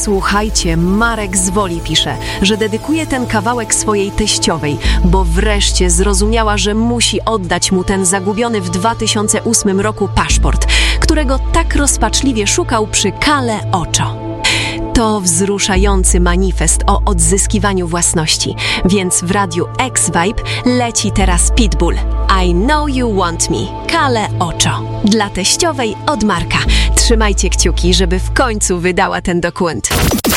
Słuchajcie, Marek z Woli pisze, że dedykuje ten kawałek swojej teściowej, bo wreszcie zrozumiała, że musi oddać mu ten zagubiony w 2008 roku paszport, którego tak rozpaczliwie szukał przy Kale Oczo. To wzruszający manifest o odzyskiwaniu własności, więc w radiu X-Vibe leci teraz Pitbull. I Know You Want Me, Kale Oczo. Dla teściowej od Marka. Trzymajcie kciuki, żeby w końcu wydała ten dokument.